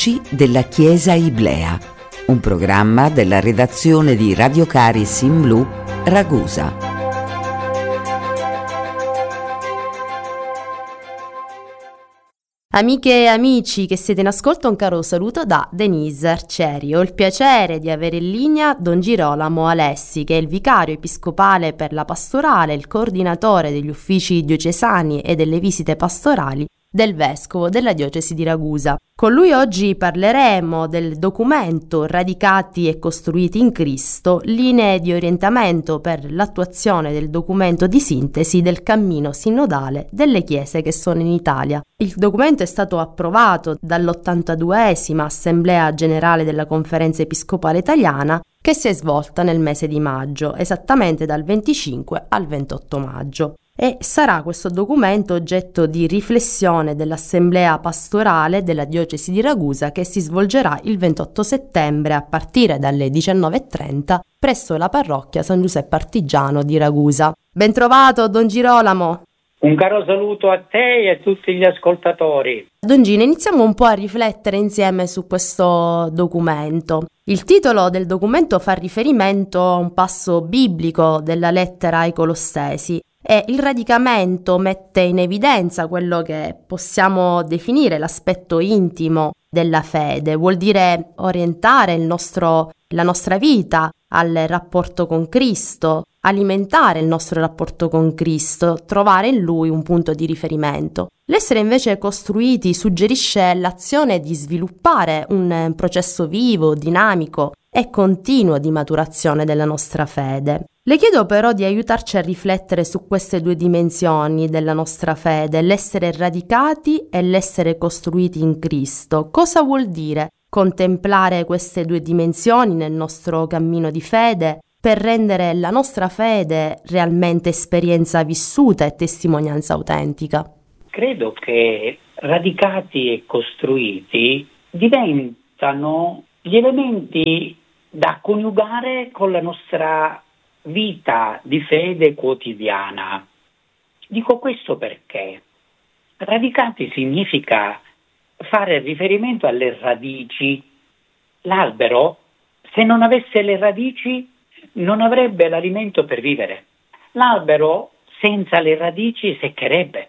della Chiesa Iblea, un programma della redazione di Radio Caris in Blu, Ragusa. Amiche e amici che siete in ascolto, un caro saluto da Denise Arcieri. Ho il piacere di avere in linea Don Girolamo Alessi, che è il vicario episcopale per la pastorale, il coordinatore degli uffici diocesani e delle visite pastorali del vescovo della diocesi di Ragusa. Con lui oggi parleremo del documento Radicati e costruiti in Cristo, linee di orientamento per l'attuazione del documento di sintesi del cammino sinodale delle chiese che sono in Italia. Il documento è stato approvato dall'82esima Assemblea Generale della Conferenza Episcopale Italiana, che si è svolta nel mese di maggio, esattamente dal 25 al 28 maggio. E sarà questo documento oggetto di riflessione dell'Assemblea Pastorale della Diocesi di Ragusa, che si svolgerà il 28 settembre a partire dalle 19:30 presso la parrocchia San Giuseppe Artigiano di Ragusa. Bentrovato Don Girolamo! Un caro saluto a te e a tutti gli ascoltatori. Don Gino, iniziamo un po' a riflettere insieme su questo documento. Il titolo del documento fa riferimento a un passo biblico della lettera ai Colossesi, e il radicamento mette in evidenza quello che possiamo definire l'aspetto intimo della fede. Vuol dire orientare la nostra vita al rapporto con Cristo, alimentare il nostro rapporto con Cristo, trovare in Lui un punto di riferimento. L'essere invece costruiti suggerisce l'azione di sviluppare un processo vivo, dinamico e continuo di maturazione della nostra fede. Le chiedo però di aiutarci a riflettere su queste due dimensioni della nostra fede, l'essere radicati e l'essere costruiti in Cristo. Cosa vuol dire contemplare queste due dimensioni nel nostro cammino di fede per rendere la nostra fede realmente esperienza vissuta e testimonianza autentica? Credo che radicati e costruiti diventano gli elementi da coniugare con la nostra vita di fede quotidiana. Dico questo perché radicati significa fare riferimento alle radici. L'albero, se non avesse le radici, non avrebbe l'alimento per vivere. L'albero senza le radici seccherebbe.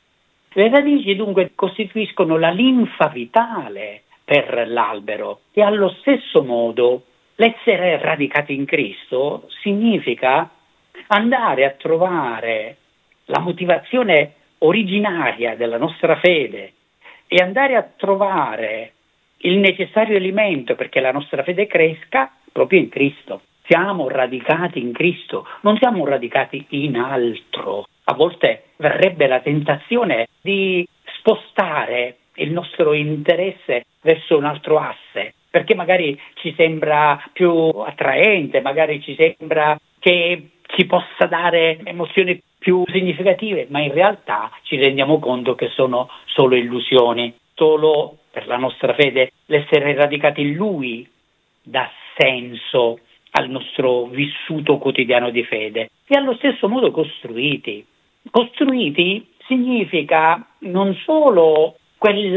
Le radici dunque costituiscono la linfa vitale per l'albero e allo stesso modo l'essere radicati in Cristo significa andare a trovare la motivazione originaria della nostra fede e andare a trovare il necessario alimento perché la nostra fede cresca proprio in Cristo. Siamo radicati in Cristo, non siamo radicati in altro. A volte verrebbe la tentazione di spostare il nostro interesse verso un altro asse, perché magari ci sembra più attraente, magari ci sembra che ci possa dare emozioni più significative, ma in realtà ci rendiamo conto che sono solo illusioni. Solo per la nostra fede l'essere radicati in Lui dà senso al nostro vissuto quotidiano di fede. E allo stesso modo costruiti. Costruiti significa non solo quel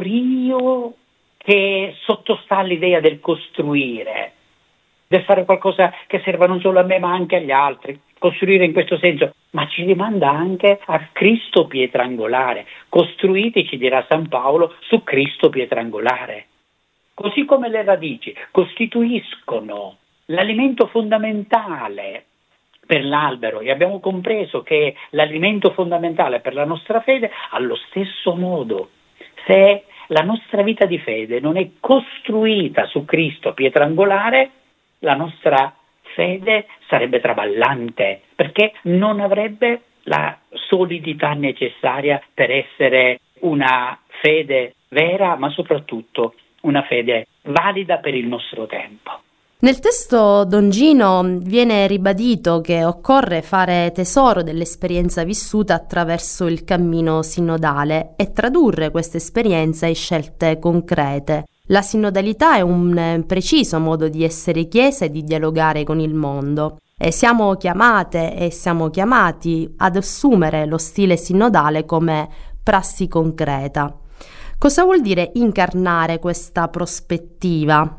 lavorio che sottostà all'idea del costruire, del fare qualcosa che serva non solo a me ma anche agli altri, costruire in questo senso, ma ci rimanda anche a Cristo pietra angolare. Costruiti, ci dirà San Paolo, su Cristo pietra angolare. Così come le radici costituiscono l'alimento fondamentale per l'albero e abbiamo compreso che l'alimento fondamentale per la nostra fede, allo stesso modo, se la nostra vita di fede non è costruita su Cristo pietra angolare, la nostra fede sarebbe traballante, perché non avrebbe la solidità necessaria per essere una fede vera, ma soprattutto una fede valida per il nostro tempo. Nel testo, Don Gino, viene ribadito che occorre fare tesoro dell'esperienza vissuta attraverso il cammino sinodale e tradurre questa esperienza in scelte concrete. La sinodalità è un preciso modo di essere Chiesa e di dialogare con il mondo. E siamo chiamate e siamo chiamati ad assumere lo stile sinodale come prassi concreta. Cosa vuol dire incarnare questa prospettiva?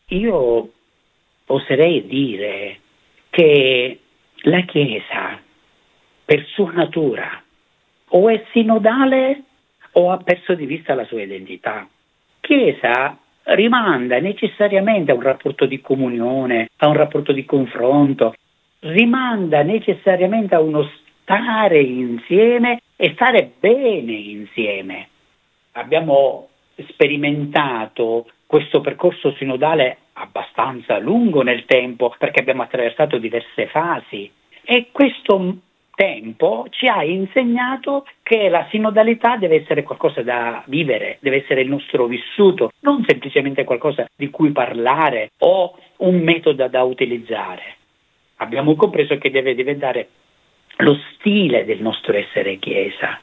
Io oserei dire che la Chiesa, per sua natura, o è sinodale o ha perso di vista la sua identità. Chiesa rimanda necessariamente a un rapporto di comunione, a un rapporto di confronto, rimanda necessariamente a uno stare insieme e stare bene insieme. Abbiamo sperimentato questo percorso sinodale abbastanza lungo nel tempo, perché abbiamo attraversato diverse fasi, e questo tempo ci ha insegnato che la sinodalità deve essere qualcosa da vivere, deve essere il nostro vissuto, non semplicemente qualcosa di cui parlare o un metodo da utilizzare. Abbiamo compreso che deve diventare lo stile del nostro essere Chiesa.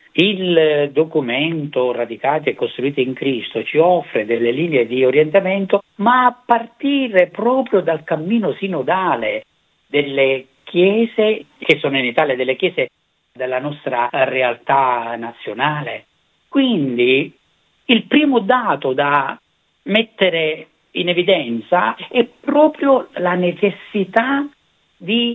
Il documento Radicati e Costruiti in Cristo ci offre delle linee di orientamento, ma a partire proprio dal cammino sinodale delle chiese che sono in Italia, delle chiese della nostra realtà nazionale. Quindi il primo dato da mettere in evidenza è proprio la necessità di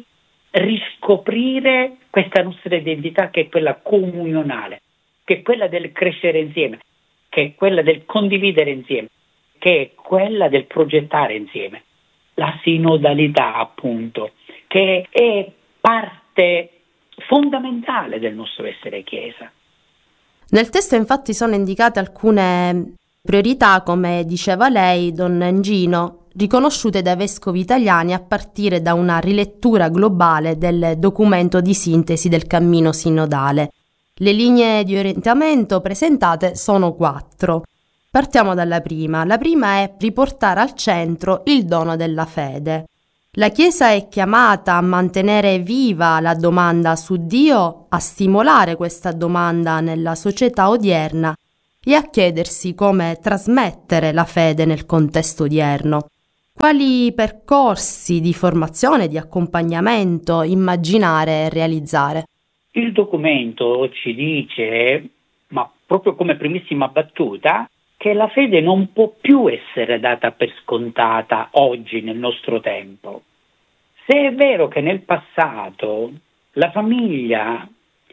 riscoprire questa nostra identità, che è quella comunionale, che è quella del crescere insieme, che è quella del condividere insieme, che è quella del progettare insieme. La sinodalità, appunto, che è parte fondamentale del nostro essere Chiesa. Nel testo infatti sono indicate alcune priorità, come diceva lei, Don Gino, riconosciute dai vescovi italiani a partire da una rilettura globale del documento di sintesi del cammino sinodale. Le linee di orientamento presentate sono 4. Partiamo dalla prima. La prima è riportare al centro il dono della fede. La Chiesa è chiamata a mantenere viva la domanda su Dio, a stimolare questa domanda nella società odierna e a chiedersi come trasmettere la fede nel contesto odierno. Quali percorsi di formazione, di accompagnamento immaginare e realizzare? Il documento ci dice, ma proprio come primissima battuta, che la fede non può più essere data per scontata oggi nel nostro tempo. Se è vero che nel passato la famiglia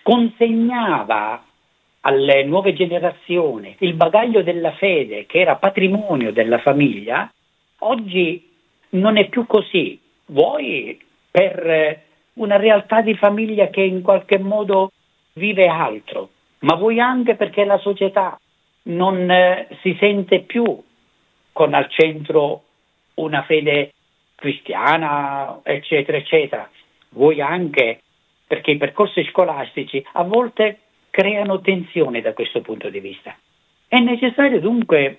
consegnava alle nuove generazioni il bagaglio della fede, che era patrimonio della famiglia, oggi non è più così. Vuoi per una realtà di famiglia che in qualche modo vive altro, ma vuoi anche perché la società non si sente più con al centro una fede cristiana, eccetera, eccetera. Vuoi anche perché i percorsi scolastici a volte creano tensione da questo punto di vista. È necessario dunque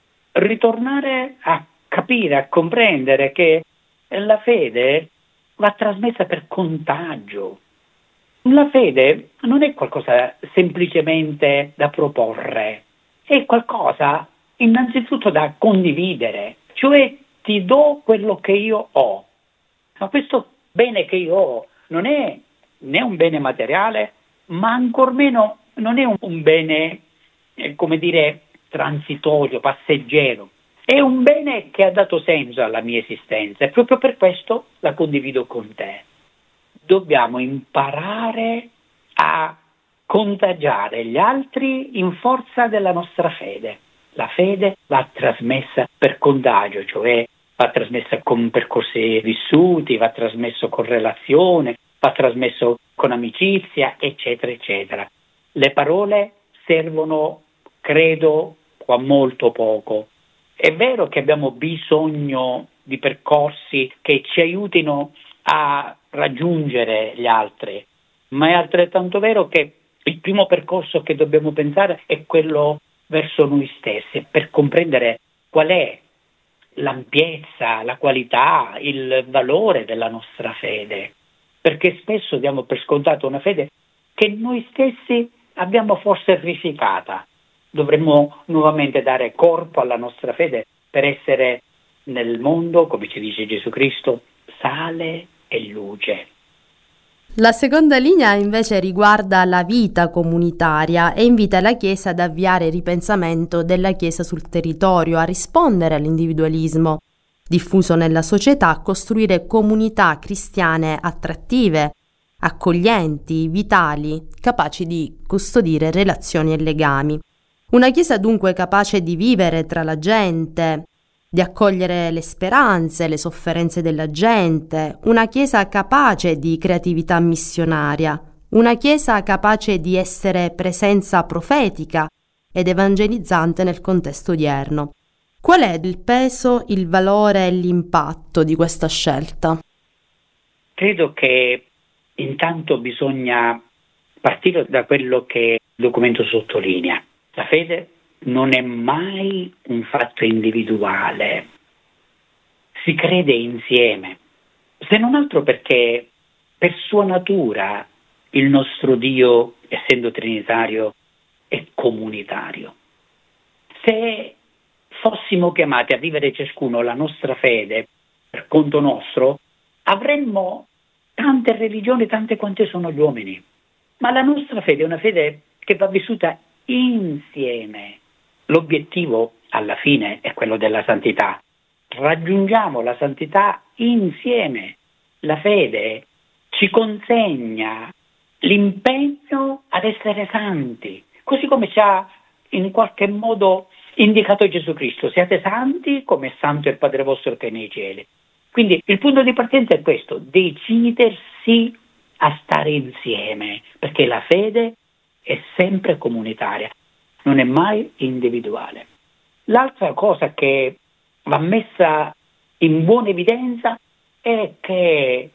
ritornare a capire, a comprendere che la fede va trasmessa per contagio. La fede non è qualcosa semplicemente da proporre, è qualcosa innanzitutto da condividere, cioè ti do quello che io ho. Ma questo bene che io ho non è né un bene materiale, ma ancor meno non è un bene, come dire, transitorio, passeggero. È un bene che ha dato senso alla mia esistenza e proprio per questo la condivido con te. Dobbiamo imparare a contagiare gli altri in forza della nostra fede. La fede va trasmessa per contagio, cioè va trasmessa con percorsi vissuti, va trasmesso con relazione, va trasmesso con amicizia, eccetera, eccetera. Le parole servono, credo, qua molto poco. È vero che abbiamo bisogno di percorsi che ci aiutino a raggiungere gli altri, ma è altrettanto vero che il primo percorso che dobbiamo pensare è quello verso noi stessi, per comprendere qual è l'ampiezza, la qualità, il valore della nostra fede, perché spesso diamo per scontato una fede che noi stessi abbiamo forse risicata. Dovremmo nuovamente dare corpo alla nostra fede per essere nel mondo, come ci dice Gesù Cristo, sale e luce. La seconda linea invece riguarda la vita comunitaria e invita la Chiesa ad avviare il ripensamento della Chiesa sul territorio, a rispondere all'individualismo diffuso nella società, a costruire comunità cristiane attrattive, accoglienti, vitali, capaci di custodire relazioni e legami. Una Chiesa dunque capace di vivere tra la gente, di accogliere le speranze, le sofferenze della gente, una Chiesa capace di creatività missionaria, una Chiesa capace di essere presenza profetica ed evangelizzante nel contesto odierno. Qual è il peso, il valore e l'impatto di questa scelta? Credo che intanto bisogna partire da quello che il documento sottolinea. La fede non è mai un fatto individuale, si crede insieme, se non altro perché per sua natura il nostro Dio, essendo trinitario, è comunitario. Se fossimo chiamati a vivere ciascuno la nostra fede per conto nostro, avremmo tante religioni, tante quante sono gli uomini, ma la nostra fede è una fede che va vissuta insieme. L'obiettivo alla fine è quello della santità. Raggiungiamo la santità insieme. La fede ci consegna l'impegno ad essere santi, così come ci ha in qualche modo indicato Gesù Cristo: siate santi come è santo il Padre vostro che è nei cieli. Quindi il punto di partenza è questo: decidersi a stare insieme, perché la fede è sempre comunitaria, non è mai individuale. L'altra cosa che va messa in buona evidenza è che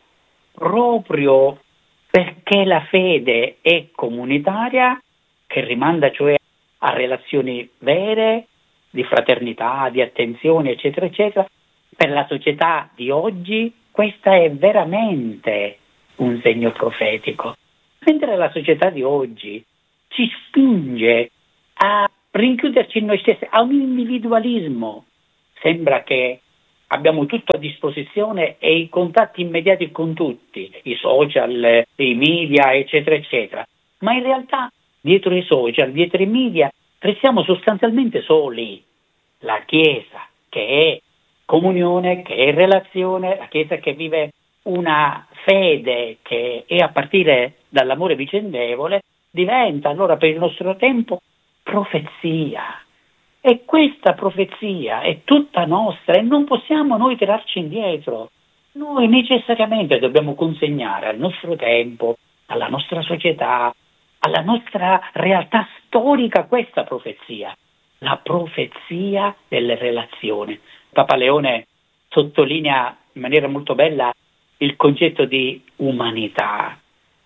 proprio perché la fede è comunitaria, che rimanda cioè a relazioni vere, di fraternità, di attenzione, eccetera, eccetera, per la società di oggi questa è veramente un segno profetico. Mentre la società di oggi ci spinge a rinchiuderci in noi stessi, a un individualismo. Sembra che abbiamo tutto a disposizione e i contatti immediati con tutti, i social, i media, eccetera, eccetera. Ma in realtà dietro i social, dietro i media, restiamo sostanzialmente soli. La Chiesa, che è comunione, che è relazione, la Chiesa che vive una fede che è a partire dall'amore vicendevole, diventa allora per il nostro tempo profezia. E questa profezia è tutta nostra e non possiamo noi tirarci indietro. Noi necessariamente dobbiamo consegnare al nostro tempo, alla nostra società, alla nostra realtà storica questa profezia, la profezia delle relazioni. Papa Leone sottolinea in maniera molto bella il concetto di umanità.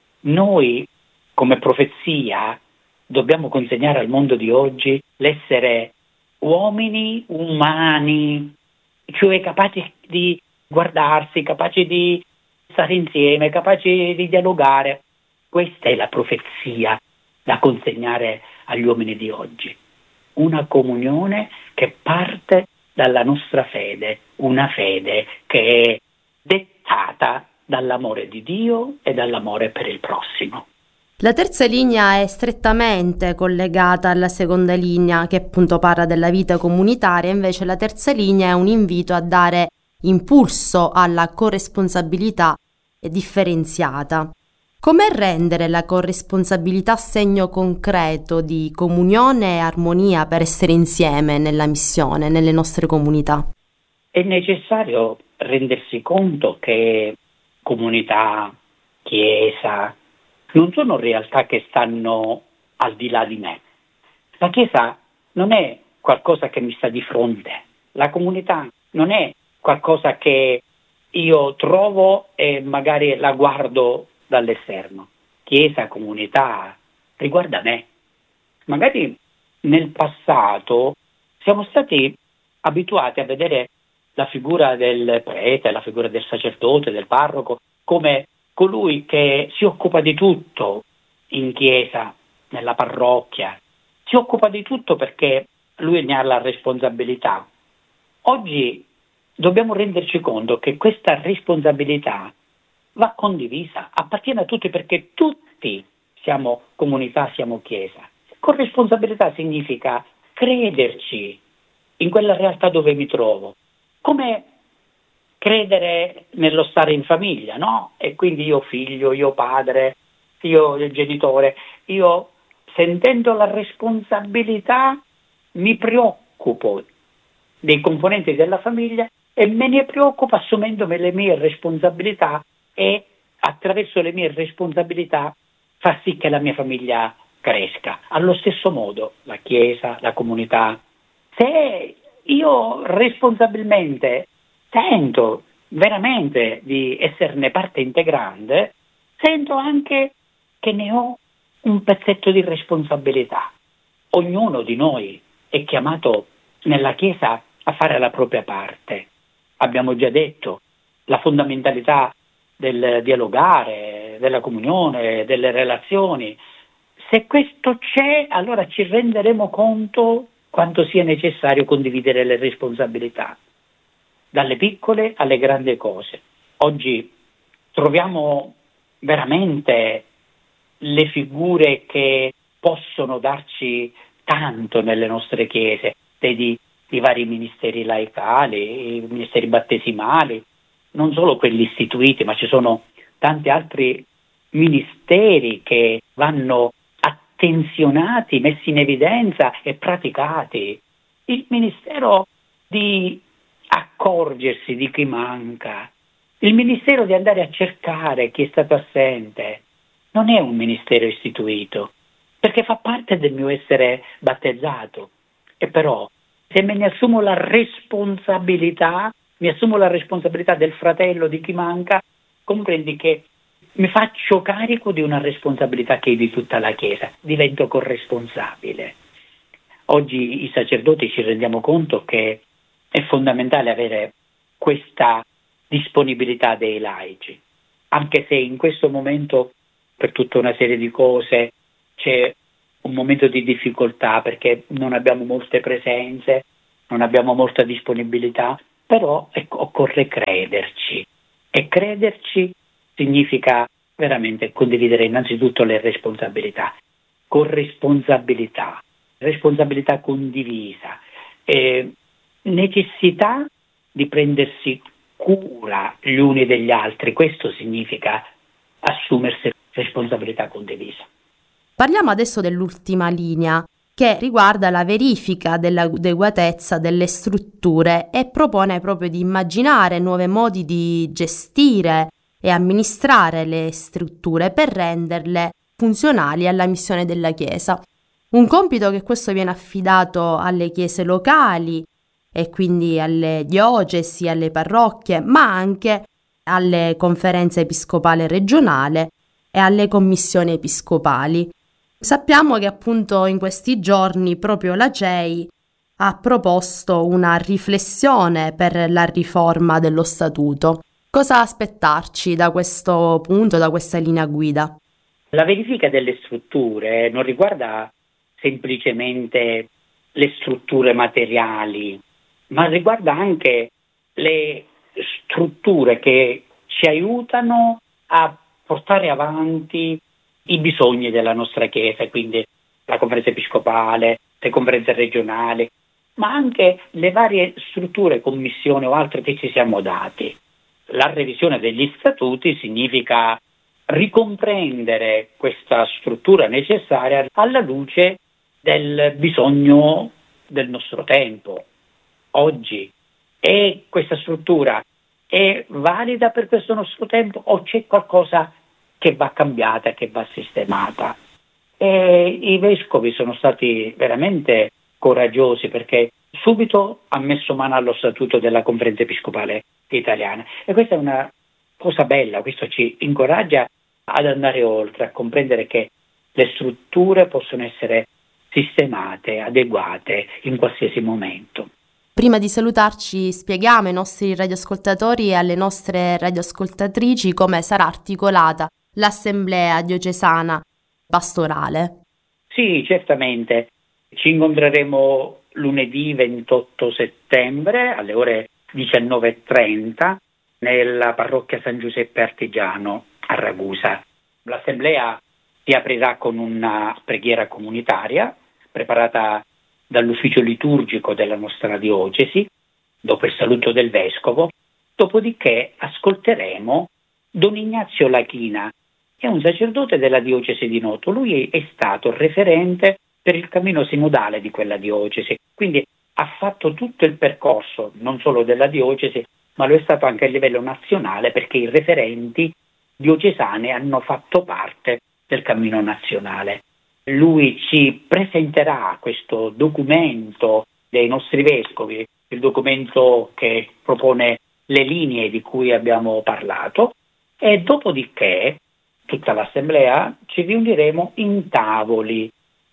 Noi come profezia dobbiamo consegnare al mondo di oggi l'essere uomini umani, cioè capaci di guardarsi, capaci di stare insieme, capaci di dialogare. Questa è la profezia da consegnare agli uomini di oggi. Una comunione che parte dalla nostra fede, una fede che è dettata dall'amore di Dio e dall'amore per il prossimo. La terza linea è strettamente collegata alla seconda linea, che appunto parla della vita comunitaria. Invece la terza linea è un invito a dare impulso alla corresponsabilità differenziata. Come rendere la corresponsabilità segno concreto di comunione e armonia per essere insieme nella missione, nelle nostre comunità? È necessario rendersi conto che comunità, Chiesa, non sono realtà che stanno al di là di me. La Chiesa non è qualcosa che mi sta di fronte. La comunità non è qualcosa che io trovo e magari la guardo dall'esterno. Chiesa, comunità, riguarda me. Magari nel passato siamo stati abituati a vedere la figura del prete, la figura del sacerdote, del parroco, come colui che si occupa di tutto in chiesa, nella parrocchia, si occupa di tutto perché lui ne ha la responsabilità. Oggi dobbiamo renderci conto che questa responsabilità va condivisa, appartiene a tutti perché tutti siamo comunità, siamo Chiesa. Corresponsabilità significa crederci in quella realtà dove mi trovo, come credere nello stare in famiglia, no? E quindi io figlio, io padre, io genitore, io sentendo la responsabilità mi preoccupo dei componenti della famiglia e me ne preoccupo assumendomi le mie responsabilità e attraverso le mie responsabilità fa sì che la mia famiglia cresca. Allo stesso modo la Chiesa, la comunità. Se io responsabilmente sento veramente di esserne parte integrante, sento anche che ne ho un pezzetto di responsabilità. Ognuno di noi è chiamato nella Chiesa a fare la propria parte. Abbiamo già detto la fondamentalità del dialogare, della comunione, delle relazioni. Se questo c'è, allora ci renderemo conto quanto sia necessario condividere le responsabilità, dalle piccole alle grandi cose. Oggi troviamo veramente le figure che possono darci tanto nelle nostre chiese, i vari ministeri laicali, i ministeri battesimali, non solo quelli istituiti, ma ci sono tanti altri ministeri che vanno attenzionati, messi in evidenza e praticati. Il ministero di accorgersi di chi manca, il ministero di andare a cercare chi è stato assente, non è un ministero istituito, perché fa parte del mio essere battezzato. E però, se me ne assumo la responsabilità, mi assumo la responsabilità del fratello, di chi manca, comprendi che mi faccio carico di una responsabilità che è di tutta la Chiesa, divento corresponsabile. Oggi i sacerdoti ci rendiamo conto che è fondamentale avere questa disponibilità dei laici, anche se in questo momento, per tutta una serie di cose, c'è un momento di difficoltà perché non abbiamo molte presenze, non abbiamo molta disponibilità, però occorre crederci. E crederci significa veramente condividere innanzitutto le responsabilità, corresponsabilità, responsabilità condivisa, necessità di prendersi cura gli uni degli altri. Questo significa assumersi responsabilità condivisa. Parliamo adesso dell'ultima linea, che riguarda la verifica dell'adeguatezza delle strutture e propone proprio di immaginare nuovi modi di gestire e amministrare le strutture per renderle funzionali alla missione della Chiesa. Un compito che questo viene affidato alle chiese locali e quindi alle diocesi, alle parrocchie, ma anche alle conferenze episcopali regionali e alle commissioni episcopali. Sappiamo che appunto in questi giorni proprio la CEI ha proposto una riflessione per la riforma dello statuto. Cosa aspettarci da questo punto, da questa linea guida? La verifica delle strutture non riguarda semplicemente le strutture materiali, ma riguarda anche le strutture che ci aiutano a portare avanti i bisogni della nostra Chiesa, quindi la conferenza episcopale, le conferenze regionali, ma anche le varie strutture, commissioni o altre che ci siamo dati. La revisione degli statuti significa ricomprendere questa struttura necessaria alla luce del bisogno del nostro tempo. Oggi questa struttura è valida per questo nostro tempo o c'è qualcosa che va cambiata, che va sistemata? E i vescovi sono stati veramente coraggiosi perché subito ha messo mano allo statuto della conferenza episcopale italiana e questa è una cosa bella, questo ci incoraggia ad andare oltre, a comprendere che le strutture possono essere sistemate, adeguate in qualsiasi momento. Prima di salutarci spieghiamo ai nostri radioascoltatori e alle nostre radioascoltatrici come sarà articolata l'Assemblea diocesana pastorale. Sì, certamente. Ci incontreremo lunedì 28 settembre alle ore 19:30 nella parrocchia San Giuseppe Artigiano a Ragusa. L'assemblea si aprirà con una preghiera comunitaria preparata dall'ufficio liturgico della nostra diocesi, dopo il saluto del vescovo, dopodiché ascolteremo Don Ignazio Lachina, che è un sacerdote della diocesi di Noto. Lui è stato referente per il cammino sinodale di quella diocesi, quindi ha fatto tutto il percorso, non solo della diocesi, ma lo è stato anche a livello nazionale, perché i referenti diocesani hanno fatto parte del cammino nazionale. Lui ci presenterà questo documento dei nostri vescovi, il documento che propone le linee di cui abbiamo parlato, e dopodiché tutta l'assemblea ci riuniremo in tavoli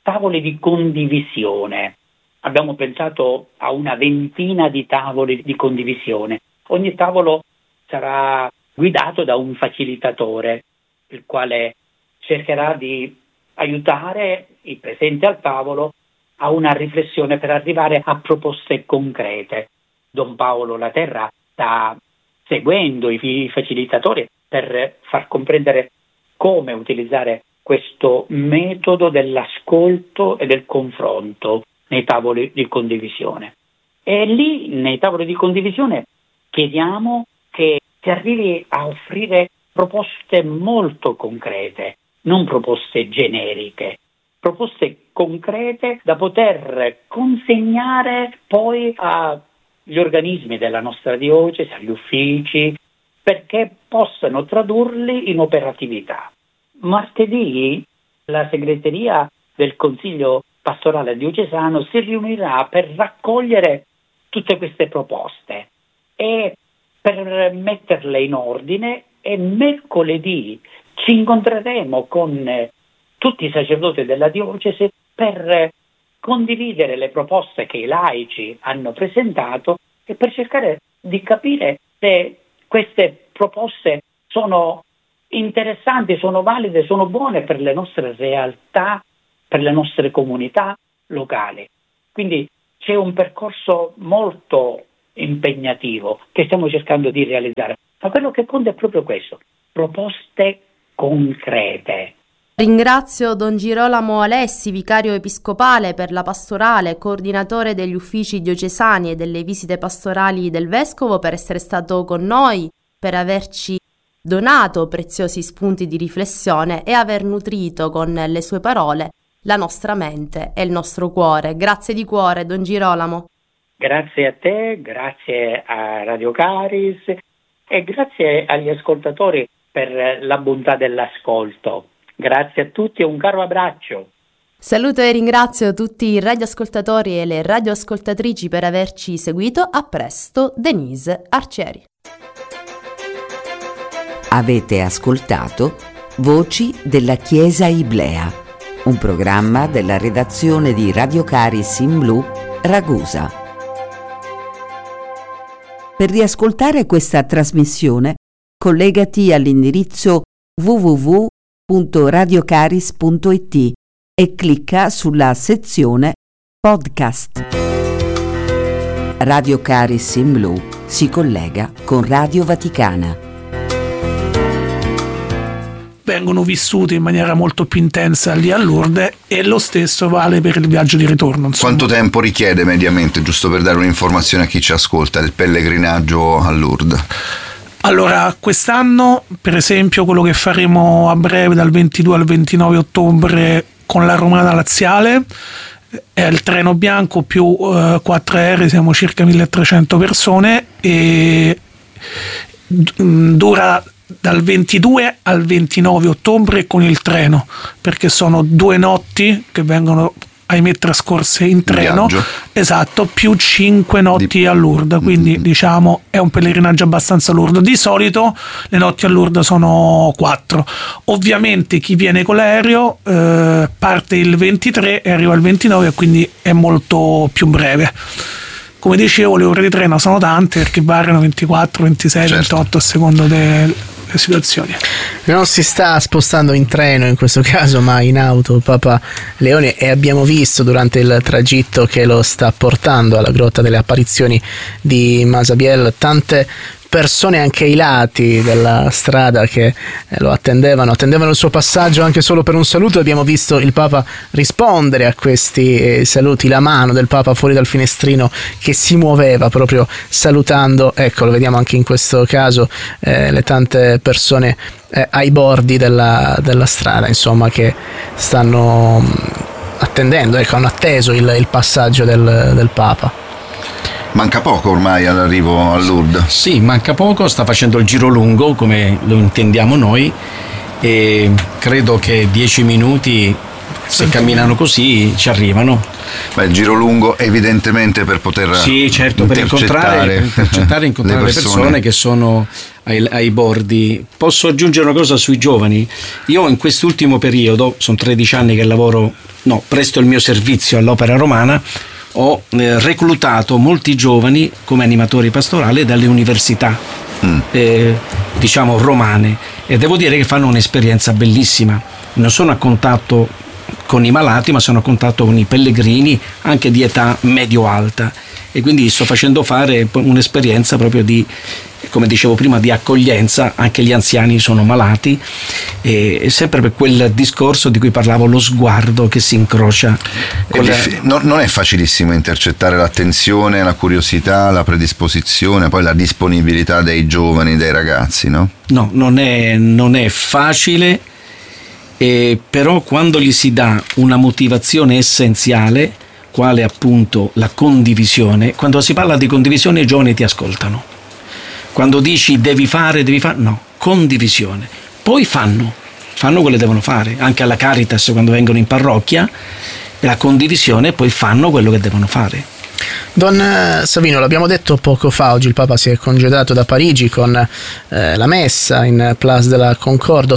di condivisione. Abbiamo pensato a una ventina di tavoli di condivisione. Ogni tavolo sarà guidato da un facilitatore, il quale cercherà di aiutare i presenti al tavolo a una riflessione per arrivare a proposte concrete. Don Paolo Laterra sta seguendo i facilitatori per far comprendere come utilizzare questo metodo dell'ascolto e del confronto nei tavoli di condivisione. E lì, nei tavoli di condivisione, chiediamo che si arrivi a offrire proposte molto concrete, non proposte generiche, proposte concrete da poter consegnare poi agli organismi della nostra diocesi, agli uffici, perché possano tradurli in operatività. Martedì la segreteria del Consiglio Pastorale Diocesano si riunirà per raccogliere tutte queste proposte e per metterle in ordine, e mercoledì ci incontreremo con tutti i sacerdoti della diocesi per condividere le proposte che i laici hanno presentato e per cercare di capire se queste proposte sono interessanti, sono valide, sono buone per le nostre realtà, per le nostre comunità locali. Quindi c'è un percorso molto impegnativo che stiamo cercando di realizzare, ma quello che conta è proprio questo: proposte concrete. Ringrazio Don Girolamo Alessi, vicario episcopale per la pastorale, coordinatore degli uffici diocesani e delle visite pastorali del Vescovo, per essere stato con noi, per averci donato preziosi spunti di riflessione e aver nutrito con le sue parole la nostra mente e il nostro cuore. Grazie di cuore, Don Girolamo. Grazie a te, grazie a Radio Caris e grazie agli ascoltatori per la bontà dell'ascolto. Grazie a tutti e un caro abbraccio. Saluto e ringrazio tutti i radioascoltatori e le radioascoltatrici per averci seguito. A presto, Denise Arcieri. Avete ascoltato Voci della Chiesa Iblea, un programma della redazione di Radio Caris in Blu, Ragusa. Per riascoltare questa trasmissione, collegati all'indirizzo www.radiocaris.it e clicca sulla sezione Podcast. Radio Caris in Blu si collega con Radio Vaticana. Vengono vissute in maniera molto più intensa lì a Lourdes, e lo stesso vale per il viaggio di ritorno. Insomma. Quanto tempo richiede mediamente, giusto per dare un'informazione a chi ci ascolta, il pellegrinaggio a Lourdes? Allora, quest'anno, per esempio, quello che faremo a breve dal 22 al 29 ottobre con la Romana Laziale è il treno bianco più 4 aerei, siamo circa 1300 persone, e dura dal 22 al 29 ottobre con il treno, perché sono 2 notti che vengono, ahimè, trascorse in treno, esatto, più 5 notti a Lourdes, quindi diciamo è un pellegrinaggio abbastanza lungo. Di solito le notti a Lourdes sono 4. Ovviamente chi viene con l'aereo parte il 23 e arriva il 29, quindi è molto più breve. Come dicevo, le ore di treno sono tante, perché variano 24, 26, certo, 28 a secondo delle situazioni. Non si sta spostando in treno in questo caso, ma in auto Papa Leone, e abbiamo visto durante il tragitto che lo sta portando alla Grotta delle Apparizioni di Masabielle tante persone anche ai lati della strada che lo attendevano il suo passaggio anche solo per un saluto. Abbiamo visto il Papa rispondere a questi saluti, la mano del Papa fuori dal finestrino che si muoveva proprio salutando, ecco, lo vediamo anche in questo caso, le tante persone ai bordi della strada, insomma, che stanno attendendo, ecco, hanno atteso il passaggio del Papa. Manca poco ormai all'arrivo a Lourdes. Sì, manca poco, sta facendo il giro lungo come lo intendiamo noi, e credo che 10 minuti, se camminano così, ci arrivano. Beh, il giro lungo evidentemente per poter per incontrare le persone che sono ai bordi. Posso aggiungere una cosa sui giovani? Io in quest'ultimo periodo, sono 13 anni che presto il mio servizio all'Opera Romana, ho reclutato molti giovani come animatori pastorali dalle università romane, e devo dire che fanno un'esperienza bellissima. Non sono a contatto con i malati, ma sono a contatto con i pellegrini anche di età medio-alta, e quindi sto facendo fare un'esperienza proprio di, come dicevo prima, di accoglienza. Anche gli anziani sono malati, e sempre per quel discorso di cui parlavo, lo sguardo che si incrocia non è facilissimo intercettare l'attenzione, la curiosità, la predisposizione, poi la disponibilità dei giovani, dei ragazzi, no? No, non è facile, però quando gli si dà una motivazione essenziale, quale appunto la condivisione, quando si parla di condivisione i giovani ti ascoltano. Quando dici devi fare, no, condivisione. Poi fanno quello che devono fare, anche alla Caritas quando vengono in parrocchia, la condivisione, poi fanno quello che devono fare. Don Savino, l'abbiamo detto poco fa, oggi il Papa si è congedato da Parigi con la messa in Place de la Concorde,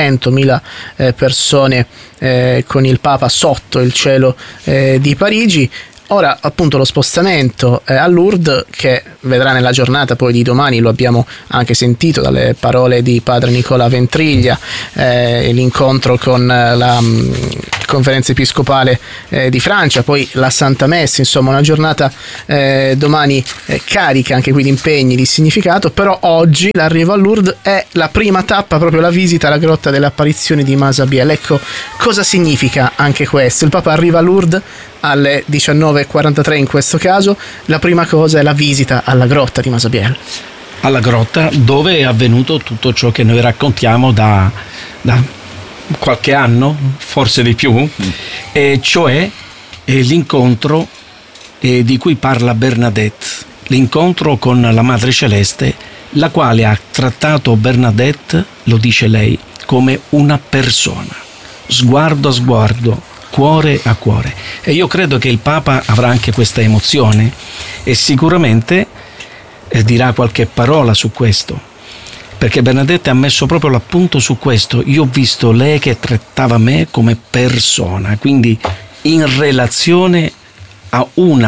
800.000 persone con il Papa sotto il cielo di Parigi. Ora appunto lo spostamento a Lourdes, che vedrà nella giornata poi di domani, lo abbiamo anche sentito dalle parole di padre Nicola Ventriglia, l'incontro con la conferenza episcopale di Francia, poi la Santa Messa, insomma una giornata domani carica anche qui di impegni, di significato. Però oggi l'arrivo a Lourdes è la prima tappa, proprio la visita alla grotta delle apparizioni di Masabielle. Ecco, cosa significa anche questo? Il Papa arriva a Lourdes alle 19:43 in questo caso. La prima cosa è la visita alla grotta di Masabielle. Alla grotta dove è avvenuto tutto ciò che noi raccontiamo da qualche anno, forse di più, e cioè l'incontro di cui parla Bernadette, l'incontro con la Madre Celeste, la quale ha trattato Bernadette, lo dice lei, come una persona, sguardo a sguardo, cuore a cuore. E io credo che il Papa avrà anche questa emozione e sicuramente dirà qualche parola su questo, perché Bernadette ha messo proprio l'appunto su questo. Io ho visto lei che trattava me come persona, quindi in relazione a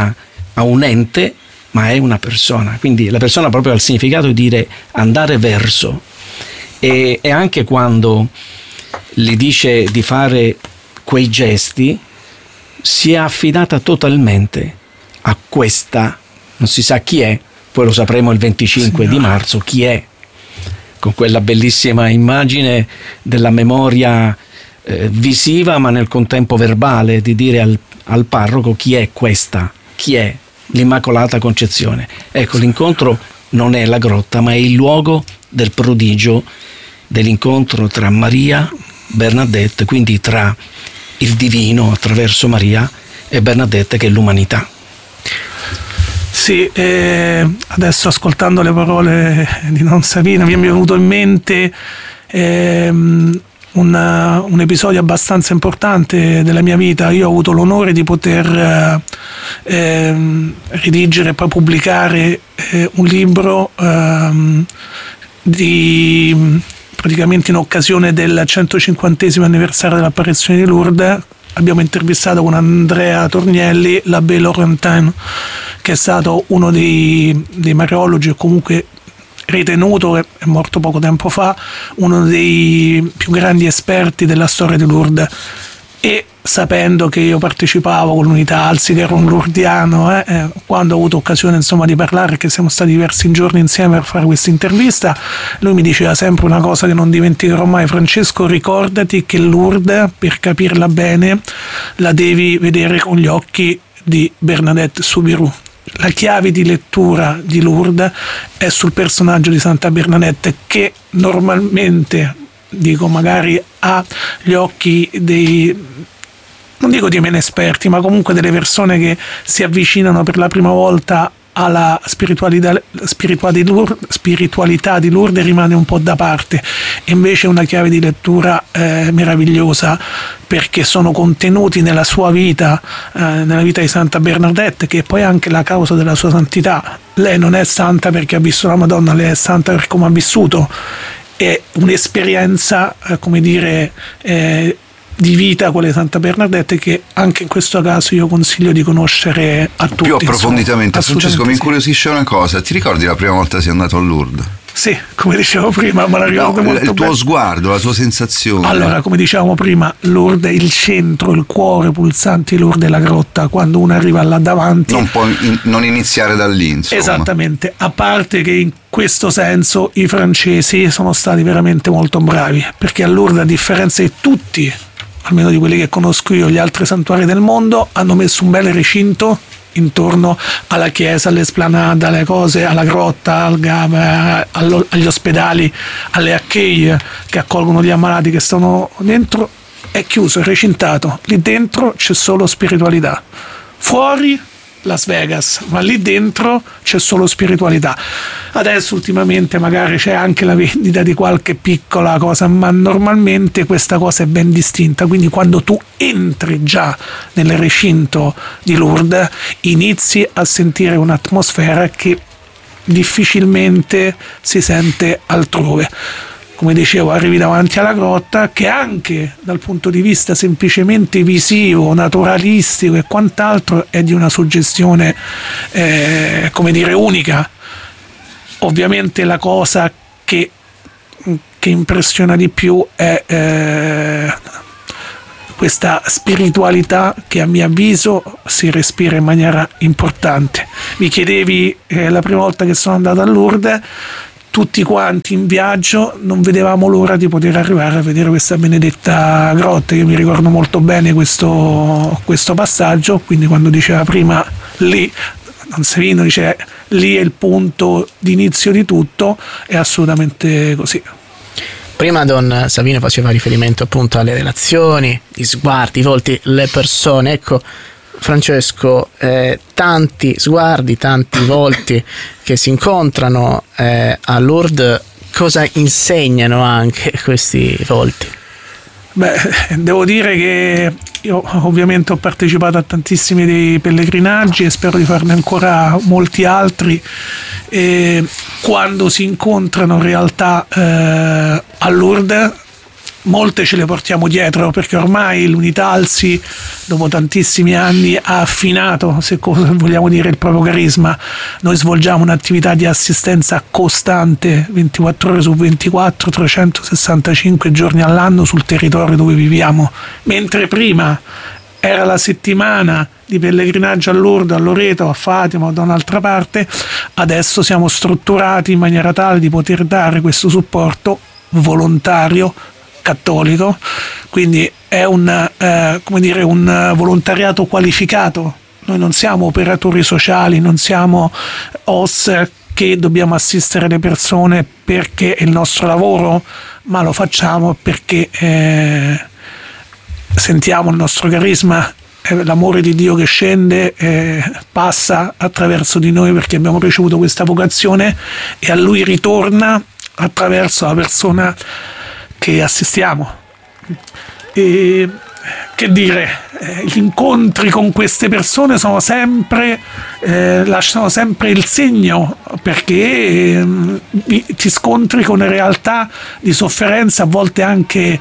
un ente, ma è una persona, quindi la persona proprio ha il significato di dire andare verso. E anche quando gli dice di fare quei gesti, si è affidata totalmente a questa, non si sa chi è, poi lo sapremo il 25 di marzo chi è, con quella bellissima immagine della memoria visiva ma nel contempo verbale, di dire al parroco chi è questa, chi è l'Immacolata Concezione. Ecco, l'incontro non è la grotta, ma è il luogo del prodigio, dell'incontro tra Maria, Bernadette, quindi tra il divino attraverso Maria e Bernadette che è l'umanità. Sì, adesso ascoltando le parole di Don Savino mi è venuto in mente un episodio abbastanza importante della mia vita. Io ho avuto l'onore di poter redigere e poi pubblicare un libro praticamente in occasione del 150° anniversario dell'apparizione di Lourdes. Abbiamo intervistato con Andrea Tornielli l'abbé Laurentin, che è stato uno dei mariologi, e comunque ritenuto, è morto poco tempo fa, uno dei più grandi esperti della storia di Lourdes. e sapendo che io partecipavo con l'unità Alsi, che ero un lourdiano, quando ho avuto occasione insomma di parlare, che siamo stati diversi giorni insieme per fare questa intervista, lui mi diceva sempre una cosa che non dimenticherò mai: Francesco, ricordati che Lourdes, per capirla bene, la devi vedere con gli occhi di Bernadette Soubirous. La chiave di lettura di Lourdes è sul personaggio di Santa Bernadette, che normalmente, dico, magari ha gli occhi dei, non dico di meno esperti, ma comunque delle persone che si avvicinano per la prima volta alla spiritualità di Lourdes, rimane un po' da parte. E invece è una chiave di lettura meravigliosa, perché sono contenuti nella sua vita, nella vita di Santa Bernadette, che è poi anche la causa della sua santità. Lei non è santa perché ha visto la Madonna, lei è santa per come ha vissuto. È un'esperienza, come dire, di vita, quella di Santa Bernadette, che anche in questo caso io consiglio di conoscere a tutti. Più approfonditamente. Francesco, mi incuriosisce una cosa: ti ricordi la prima volta che sei andato a Lourdes? Sì, come dicevo prima, me la ricordo molto bene. Il tuo sguardo, la tua sensazione. Allora, come dicevamo prima, Lourdes, il centro, il cuore pulsante di Lourdes è la grotta. Quando uno arriva là davanti, non può non iniziare da lì, insomma. Esattamente, a parte che in questo senso i francesi sono stati veramente molto bravi, perché a Lourdes, a differenza di tutti, almeno di quelli che conosco io, gli altri santuari del mondo, hanno messo un bel recinto intorno alla chiesa, all'esplanada, alle cose, alla grotta, agli ospedali, alle accheie che accolgono gli ammalati che stanno dentro. È chiuso, è recintato. Lì dentro c'è solo spiritualità. Fuori Las Vegas, ma lì dentro c'è solo spiritualità. Adesso ultimamente magari c'è anche la vendita di qualche piccola cosa, ma normalmente questa cosa è ben distinta. Quindi quando tu entri già nel recinto di Lourdes, inizi a sentire un'atmosfera che difficilmente si sente altrove. Come dicevo, arrivi davanti alla grotta, che anche dal punto di vista semplicemente visivo, naturalistico e quant'altro è di una suggestione, come dire, unica. Ovviamente la cosa che impressiona di più è questa spiritualità che a mio avviso si respira in maniera importante. Mi chiedevi la prima volta che sono andato a Lourdes, tutti quanti in viaggio non vedevamo l'ora di poter arrivare a vedere questa benedetta grotta. Io mi ricordo molto bene questo passaggio, quindi quando diceva prima lì, Don Savino dice lì è il punto di inizio di tutto, è assolutamente così. Prima Don Savino faceva riferimento appunto alle relazioni, gli sguardi, i volti, le persone. Ecco, Francesco, tanti sguardi, tanti volti che si incontrano a Lourdes, cosa insegnano anche questi volti? Beh, devo dire che io ovviamente ho partecipato a tantissimi dei pellegrinaggi e spero di farne ancora molti altri, e quando si incontrano in realtà a Lourdes, molte ce le portiamo dietro, perché ormai l'unità Alsi dopo tantissimi anni ha affinato, se vogliamo dire, il proprio carisma. Noi svolgiamo un'attività di assistenza costante 24 ore su 24, 365 giorni all'anno sul territorio dove viviamo, mentre prima era la settimana di pellegrinaggio a Lourdes, a Loreto, a Fatima o da un'altra parte. Adesso siamo strutturati in maniera tale di poter dare questo supporto volontario cattolico, quindi è un volontariato qualificato. Noi non siamo operatori sociali, non siamo OS che dobbiamo assistere le persone perché è il nostro lavoro, ma lo facciamo perché sentiamo il nostro carisma, l'amore di Dio che scende, passa attraverso di noi perché abbiamo ricevuto questa vocazione, e a Lui ritorna attraverso la persona che assistiamo. E che dire, gli incontri con queste persone sono sempre lasciano sempre il segno, perché ti scontri con realtà di sofferenza a volte anche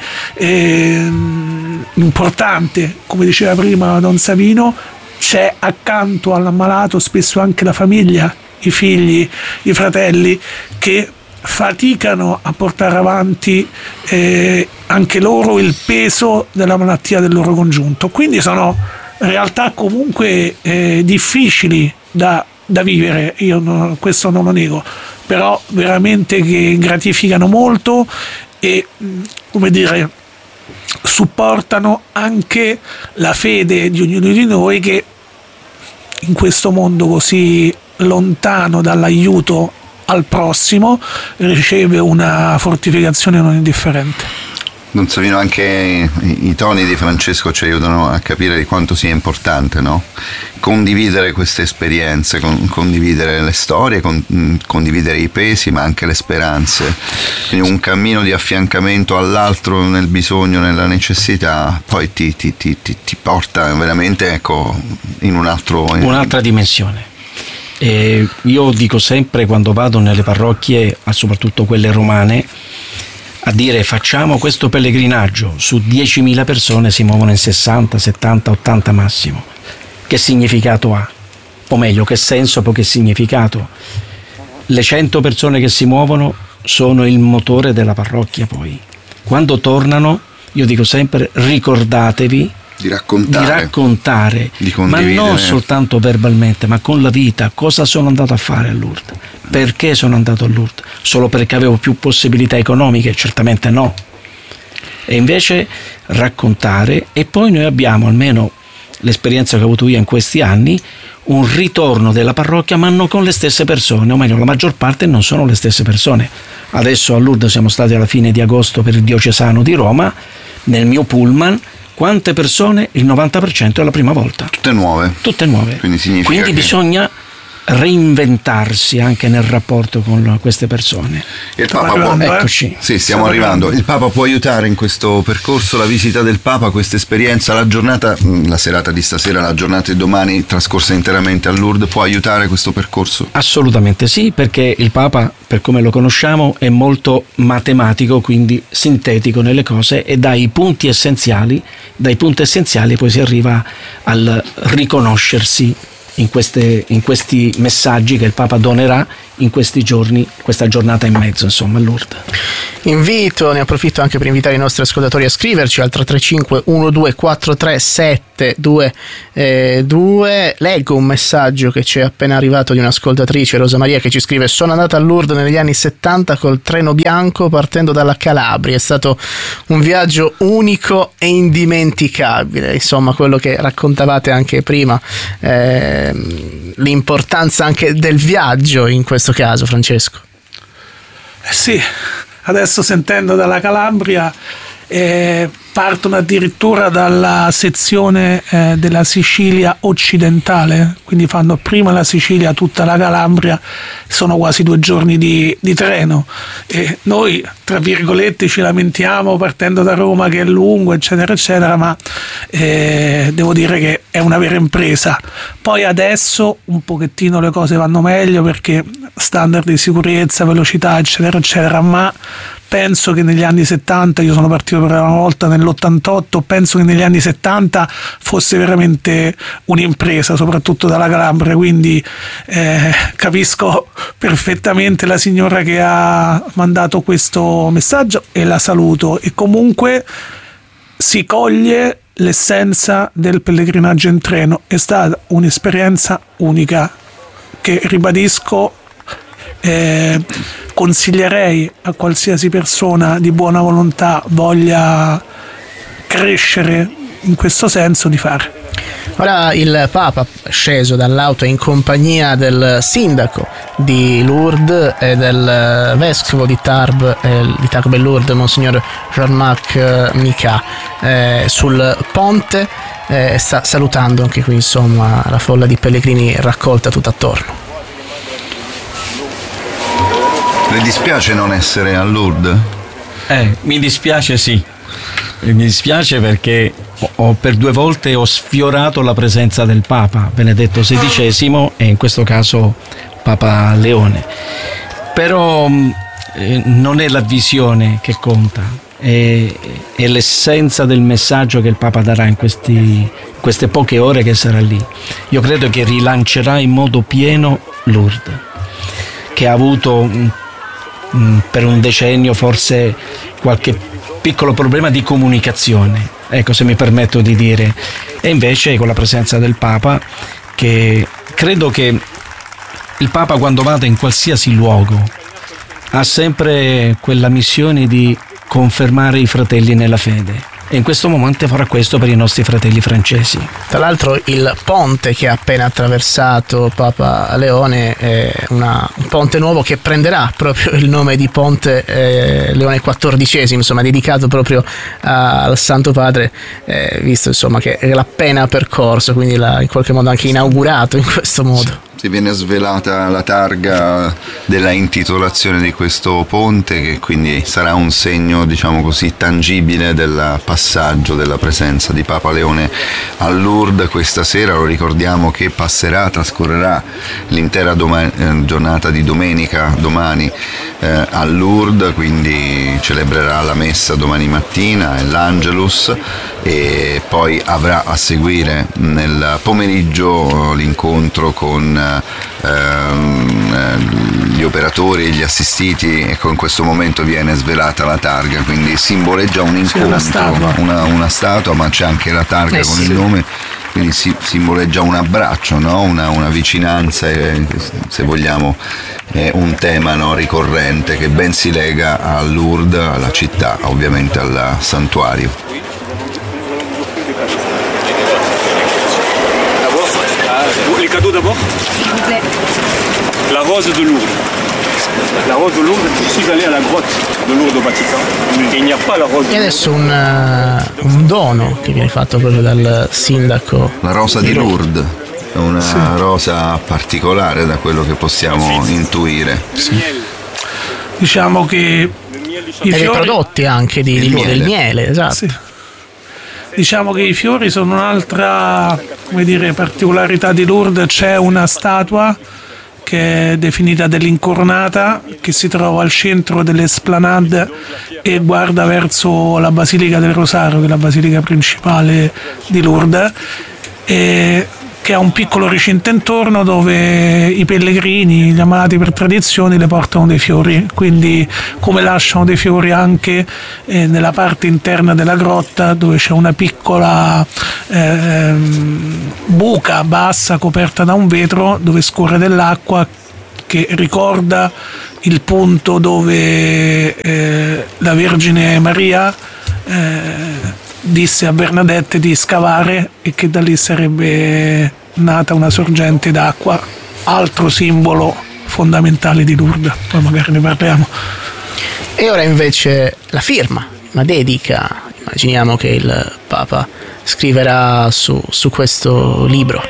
importante. Come diceva prima Don Savino, c'è accanto all'ammalato spesso anche la famiglia, i figli, i fratelli, che faticano a portare avanti anche loro il peso della malattia del loro congiunto. Quindi sono realtà comunque difficili da vivere, io questo non lo nego, però veramente che gratificano molto e, come dire, supportano anche la fede di ognuno di noi, che in questo mondo così lontano dall'aiuto al prossimo riceve una fortificazione non indifferente. Don Savino, anche i toni di Francesco ci aiutano a capire di quanto sia importante, no? Condividere queste esperienze, condividere le storie, condividere i pesi, ma anche le speranze. Quindi un cammino di affiancamento all'altro nel bisogno, nella necessità, poi ti porta veramente, ecco, in un'altra dimensione. E io dico sempre, quando vado nelle parrocchie, soprattutto quelle romane, a dire facciamo questo pellegrinaggio, su 10.000 persone si muovono in 60, 70, 80 massimo. Che significato ha? O meglio, che senso, poi che significato? Le 100 persone che si muovono sono il motore della parrocchia poi. Quando tornano, io dico sempre, ricordatevi di raccontare, di ma non soltanto verbalmente, ma con la vita. Cosa sono andato a fare a Lourdes? Perché sono andato a Lourdes? Solo perché avevo più possibilità economiche? Certamente no. E invece raccontare, e poi noi abbiamo, almeno l'esperienza che ho avuto io in questi anni, un ritorno della parrocchia, ma non con le stesse persone, o meglio, la maggior parte non sono le stesse persone. Adesso a Lourdes siamo stati alla fine di agosto per il diocesano di Roma, nel mio pullman. Quante persone? Il 90% è la prima volta. Tutte nuove. Quindi bisogna reinventarsi anche nel rapporto con queste persone. Il Papa Eccoci. Sì, stiamo arrivando. Il Papa può aiutare in questo percorso, la visita del Papa, questa esperienza, la giornata, la serata di stasera, la giornata di domani trascorsa interamente a Lourdes, può aiutare questo percorso? Assolutamente sì, perché il Papa, per come lo conosciamo, è molto matematico, quindi sintetico nelle cose, e dai punti essenziali poi si arriva al riconoscersi in questi messaggi che il Papa donerà in questi giorni, questa giornata e mezzo, insomma, a Lourdes. Ne approfitto anche per invitare i nostri ascoltatori a scriverci al 335 1243 722. Leggo un messaggio che ci è appena arrivato di un'ascoltatrice, Rosa Maria, che ci scrive: sono andata a Lourdes negli anni 70 col treno bianco partendo dalla Calabria, è stato un viaggio unico e indimenticabile. Insomma, quello che raccontavate anche prima, l'importanza anche del viaggio in questo caso, Francesco. Sì, adesso sentendo dalla Calabria partono addirittura dalla sezione della Sicilia occidentale, quindi fanno prima la Sicilia, tutta la Calabria, sono quasi 2 giorni di treno, e noi tra virgolette ci lamentiamo partendo da Roma che è lungo eccetera eccetera, ma devo dire che è una vera impresa. Poi adesso un pochettino le cose vanno meglio perché standard di sicurezza, velocità eccetera eccetera, ma penso che negli anni 70, io sono partito per la prima volta nell'88, penso che negli anni 70 fosse veramente un'impresa, soprattutto dalla Calabria, quindi capisco perfettamente la signora che ha mandato questo messaggio e la saluto, e comunque si coglie l'essenza del pellegrinaggio in treno. È stata un'esperienza unica che, ribadisco, consiglierei a qualsiasi persona di buona volontà voglia crescere in questo senso di fare. Ora il Papa è sceso dall'auto in compagnia del sindaco di Lourdes e del vescovo di Tarbes e Lourdes, Monsignor Jean-Marc Micas, sul ponte, sta salutando anche qui, insomma, la folla di pellegrini raccolta tutt'attorno. Le dispiace non essere a Lourdes? Mi dispiace, sì. Mi dispiace perché per 2 volte ho sfiorato la presenza del Papa Benedetto XVI e in questo caso Papa Leone. Però non è la visione che conta, è l'essenza del messaggio che il Papa darà in queste poche ore che sarà lì. Io credo che rilancerà in modo pieno Lourdes, che ha avuto per un decennio forse qualche piccolo problema di comunicazione, ecco, se mi permetto di dire. E invece con la presenza del Papa, che credo che il Papa, quando vada in qualsiasi luogo, ha sempre quella missione di confermare i fratelli nella fede. E in questo momento farà questo per i nostri fratelli francesi. Tra l'altro il ponte che ha appena attraversato Papa Leone è un ponte nuovo che prenderà proprio il nome di Ponte Leone XIV, insomma, dedicato proprio al Santo Padre, visto insomma che l'ha appena percorso, quindi l'ha in qualche modo anche inaugurato in questo modo. Si viene svelata la targa della intitolazione di questo ponte, che quindi sarà un segno, diciamo così, tangibile del passaggio della presenza di Papa Leone a Lourdes questa sera. Lo ricordiamo che trascorrerà l'intera giornata di domenica domani a Lourdes, quindi celebrerà la messa domani mattina e l'Angelus, e poi avrà a seguire nel pomeriggio l'incontro con gli operatori e gli assistiti. Ecco, in questo momento viene svelata la targa, quindi simboleggia un incontro, una statua, ma c'è anche la targa con il nome, quindi simboleggia un abbraccio, no? una vicinanza, se vogliamo è un tema, no, ricorrente, che ben si lega a Lourdes, alla città, ovviamente al santuario. Les cadeaux d'abord. S'il vous plaît. La rose de Lourdes. La rose de Lourdes, je suis allé à la grotte de Lourdes au Vatican et il n'y a pas la rose. E adesso un dono che viene fatto proprio dal sindaco. La rosa di Lourdes, è una rosa particolare da quello che possiamo intuire. Sì. Diciamo che i fiori, prodotti anche di Lourdes, il miele, esatto. Sì. Diciamo che i fiori sono un'altra, particolarità di Lourdes. C'è una statua che è definita dell'Incoronata, che si trova al centro dell'Esplanade e guarda verso la Basilica del Rosario, che è la basilica principale di Lourdes, e che ha un piccolo recinto intorno dove i pellegrini, gli ammalati per tradizione, le portano dei fiori. Quindi, come lasciano dei fiori anche nella parte interna della grotta, dove c'è una piccola buca bassa coperta da un vetro dove scorre dell'acqua, che ricorda il punto dove la Vergine Maria disse a Bernadette di scavare, e che da lì sarebbe nata una sorgente d'acqua, altro simbolo fondamentale di Lourdes. Poi magari ne parliamo. E ora invece la firma, una dedica, immaginiamo che il Papa scriverà su questo libro.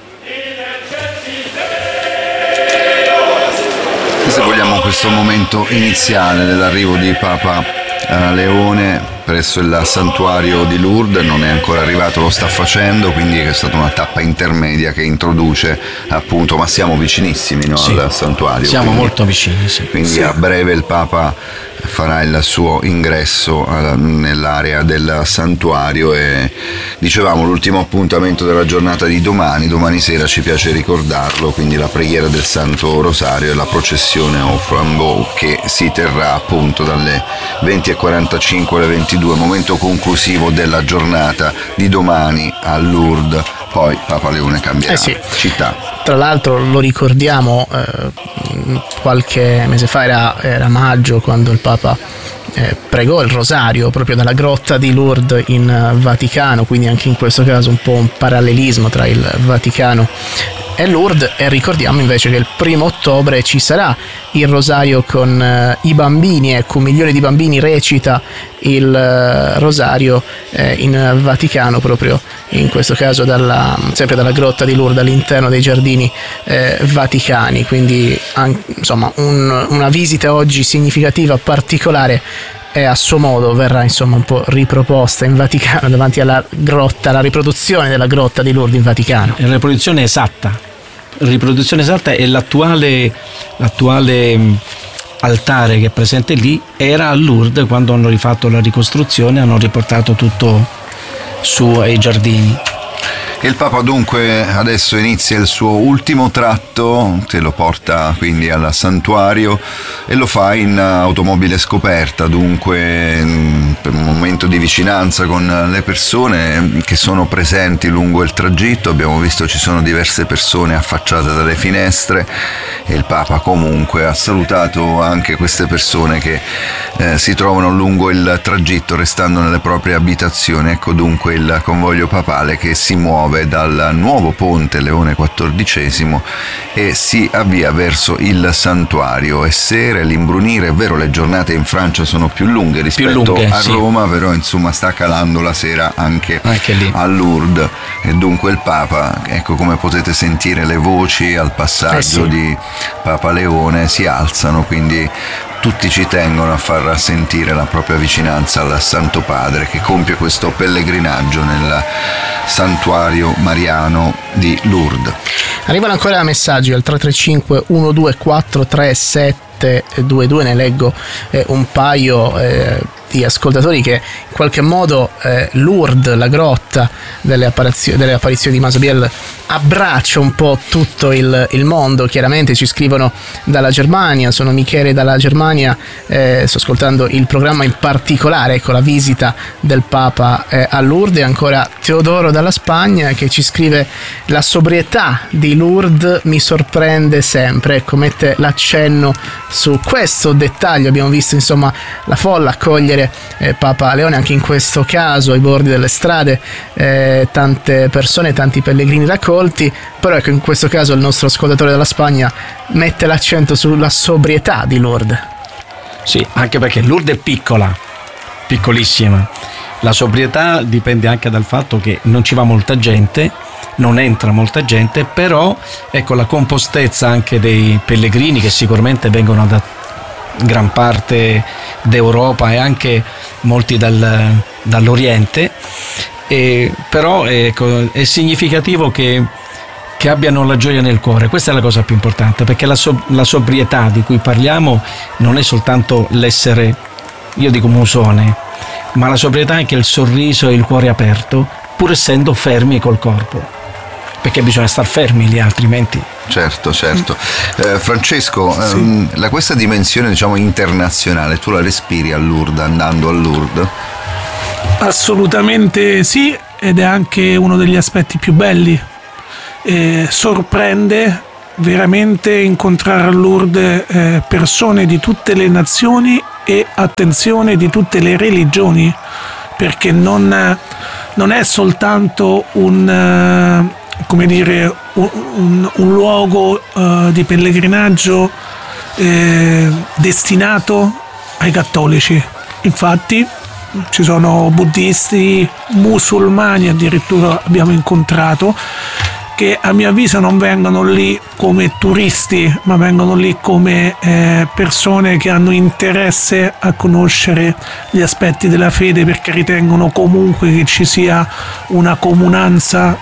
Se vogliamo, questo momento iniziale dell'arrivo di Papa Leone presso il santuario di Lourdes non è ancora arrivato, lo sta facendo, quindi è stata una tappa intermedia che introduce, appunto, ma siamo vicinissimi, no, sì, al santuario. Siamo molto vicini, sì. Quindi sì, a breve il Papa farà il suo ingresso nell'area del santuario, e dicevamo l'ultimo appuntamento della giornata di domani sera, ci piace ricordarlo, quindi la preghiera del Santo Rosario e la processione au flambeau, che si terrà appunto dalle 20:45 alle 22, momento conclusivo della giornata di domani a Lourdes. Poi Papa Leone cambierà città. Tra l'altro lo ricordiamo, qualche mese fa era maggio, quando il Papa pregò il rosario proprio dalla grotta di Lourdes in Vaticano, quindi anche in questo caso un po' un parallelismo tra il Vaticano e Lourdes. E ricordiamo invece che il 1° ottobre ci sarà il rosario con i bambini, ecco, 1 milione di bambini recita il rosario in Vaticano, proprio in questo caso sempre dalla grotta di Lourdes, all'interno dei giardini vaticani. Quindi insomma una visita oggi significativa, particolare, e a suo modo verrà insomma un po' riproposta in Vaticano, davanti alla grotta, la riproduzione della grotta di Lourdes in Vaticano. La riproduzione esatta è l'attuale altare che è presente lì, era a Lourdes quando hanno rifatto la ricostruzione, hanno riportato tutto su ai giardini. E il Papa dunque adesso inizia il suo ultimo tratto, che lo porta quindi al santuario e lo fa in automobile scoperta, dunque per un momento di vicinanza con le persone che sono presenti lungo il tragitto. Abbiamo visto ci sono diverse persone affacciate dalle finestre e il Papa comunque ha salutato anche queste persone che si trovano lungo il tragitto restando nelle proprie abitazioni. Ecco dunque il convoglio papale che si muove dal nuovo ponte Leone XIV e si avvia verso il santuario. È sera, l'imbrunire, è vero, le giornate in Francia sono più lunghe rispetto a Roma, però insomma sta calando la sera anche lì a Lourdes, e dunque il Papa, ecco, come potete sentire le voci al passaggio di Papa Leone si alzano, quindi tutti ci tengono a far sentire la propria vicinanza al Santo Padre che compie questo pellegrinaggio nel santuario mariano di Lourdes. Arrivano ancora messaggi al 335 12437722, ne leggo un paio di ascoltatori che in qualche modo Lourdes, la grotta delle apparizioni di Masobiel, abbraccia un po' tutto il mondo. Chiaramente ci scrivono dalla Germania, sono Michele dalla Germania, sto ascoltando il programma, in particolare ecco la visita del Papa a Lourdes. E ancora Teodoro dalla Spagna che ci scrive: la sobrietà di Lourdes mi sorprende sempre, ecco, mette l'accenno su questo dettaglio. Abbiamo visto insomma la folla accogliere Papa Leone anche in questo caso ai bordi delle strade, tante persone, tanti pellegrini raccolti, però ecco in questo caso il nostro ascoltatore dalla Spagna mette l'accento sulla sobrietà di Lourdes. Sì, anche perché Lourdes è piccola, piccolissima. La sobrietà dipende anche dal fatto che non ci va molta gente, non entra molta gente, però ecco la compostezza anche dei pellegrini che sicuramente vengono da gran parte d'Europa e anche molti dall'Oriente, però ecco, è significativo che abbiano la gioia nel cuore. Questa è la cosa più importante, perché la sobrietà di cui parliamo non è soltanto l'essere, io dico musone, ma la sobrietà è anche il sorriso e il cuore aperto, pur essendo fermi col corpo, perché bisogna star fermi lì, altrimenti. Certo. Francesco, questa dimensione diciamo internazionale, tu la respiri a Lourdes, andando a Lourdes? Assolutamente sì, ed è anche uno degli aspetti più belli. Sorprende veramente incontrare a Lourdes persone di tutte le nazioni e, attenzione, di tutte le religioni, perché non è soltanto un luogo di pellegrinaggio destinato ai cattolici. Infatti ci sono buddisti, musulmani addirittura abbiamo incontrato, che a mio avviso non vengono lì come turisti, ma vengono lì come persone che hanno interesse a conoscere gli aspetti della fede, perché ritengono comunque che ci sia una comunanza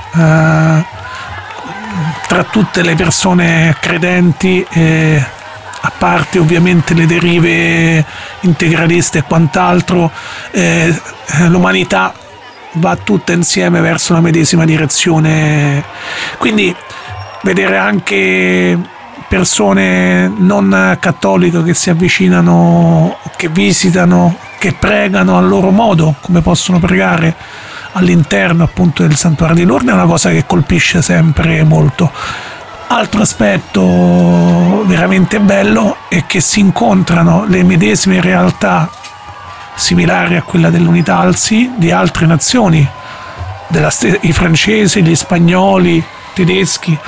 tra tutte le persone credenti, a parte ovviamente le derive integraliste e quant'altro. L'umanità va tutta insieme verso la medesima direzione, quindi vedere anche persone non cattoliche che si avvicinano, che visitano, che pregano a loro modo, come possono pregare all'interno appunto del santuario di Lourdes, è una cosa che colpisce sempre molto. Altro aspetto veramente bello è che si incontrano le medesime realtà similari a quella dell'Unitalsi di altre nazioni, i francesi, gli spagnoli, i tedeschi,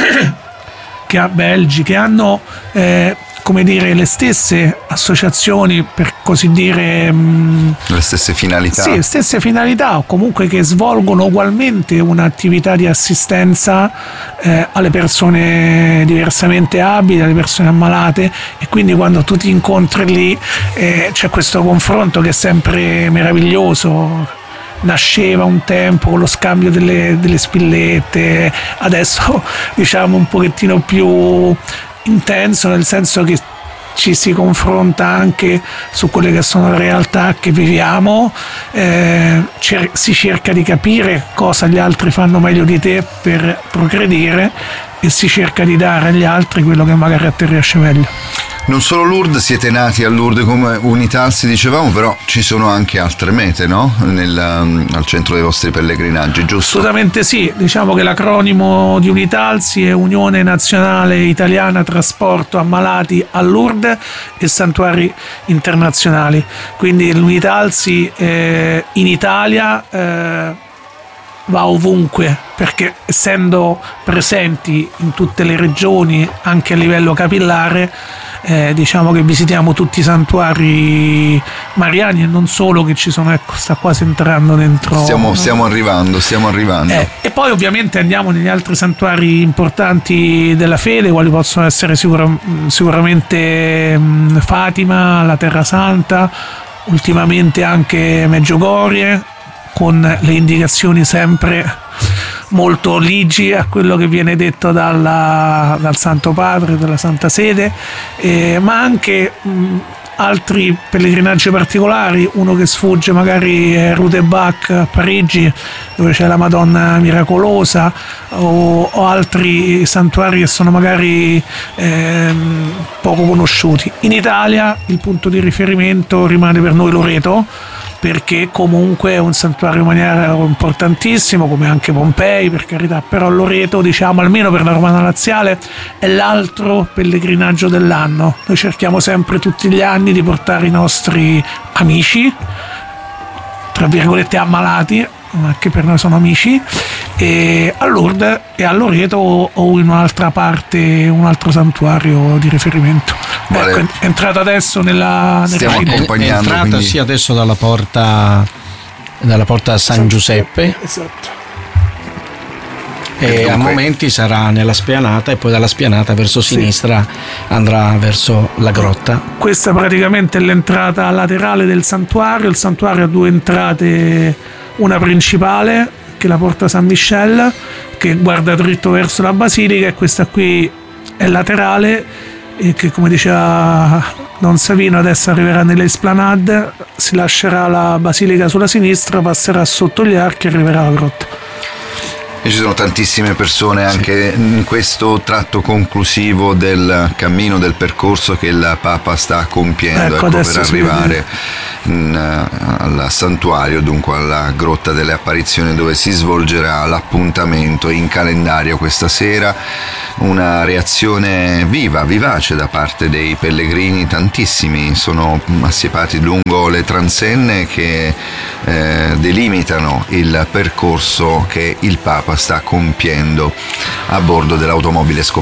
belgi, che hanno le stesse associazioni, per così dire, le stesse finalità. Sì, stesse finalità, o comunque che svolgono ugualmente un'attività di assistenza alle persone diversamente abili, alle persone ammalate, e quindi quando tu ti incontri lì c'è questo confronto che è sempre meraviglioso. Nasceva un tempo con lo scambio delle spillette, adesso diciamo un pochettino più intenso, nel senso che ci si confronta anche su quelle che sono le realtà che viviamo, si cerca di capire cosa gli altri fanno meglio di te per progredire e si cerca di dare agli altri quello che magari a te riesce meglio. Non solo Lourdes, siete nati a Lourdes come Unitalsi, dicevamo, però ci sono anche altre mete, no? Al centro dei vostri pellegrinaggi, giusto? Assolutamente sì, diciamo che l'acronimo di Unitalsi è Unione Nazionale Italiana Trasporto Ammalati a Lourdes e Santuari Internazionali, quindi l'Unitalsi in Italia va ovunque, perché essendo presenti in tutte le regioni anche a livello capillare, diciamo che visitiamo tutti i santuari mariani e non solo, che ci sono, ecco, sta quasi entrando dentro. Stiamo arrivando. E poi ovviamente andiamo negli altri santuari importanti della fede, quali possono essere sicuramente Fatima, la Terra Santa, ultimamente anche Medjugorje, con le indicazioni sempre molto ligi a quello che viene detto dal Santo Padre, dalla Santa Sede, ma anche altri pellegrinaggi particolari. Uno che sfugge magari è Rudebach a Parigi, dove c'è la Madonna Miracolosa, o altri santuari che sono magari poco conosciuti. In Italia il punto di riferimento rimane per noi Loreto, perché comunque è un santuario maniero importantissimo, come anche Pompei, per carità, però Loreto, diciamo, almeno per la Romana Laziale, è l'altro pellegrinaggio dell'anno. Noi cerchiamo sempre tutti gli anni di portare i nostri amici, tra virgolette ammalati, ma che per noi sono amici, e a Lourdes e a Loreto o in un'altra parte, un altro santuario di riferimento. Vale. Ecco, è entrato adesso stiamo accompagnando, è entrata quindi sì adesso dalla porta San Giuseppe. Esatto. E a momenti sarà nella spianata, e poi dalla spianata verso sinistra andrà verso la grotta. Questa praticamente è l'entrata laterale del santuario. Il santuario ha due entrate, una principale che è la porta San Michel, che guarda dritto verso la basilica, e questa qui è laterale, e che, come diceva Don Savino, adesso arriverà nell'Esplanade, si lascerà la basilica sulla sinistra, passerà sotto gli archi e arriverà alla grotta. E ci sono tantissime persone anche in questo tratto conclusivo del cammino, del percorso che il Papa sta compiendo, ecco, per arrivare al santuario, dunque alla Grotta delle Apparizioni, dove si svolgerà l'appuntamento in calendario questa sera. Una reazione vivace da parte dei pellegrini, tantissimi sono assiepati lungo le transenne che delimitano il percorso che il Papa sta compiendo a bordo dell'automobile scoperta.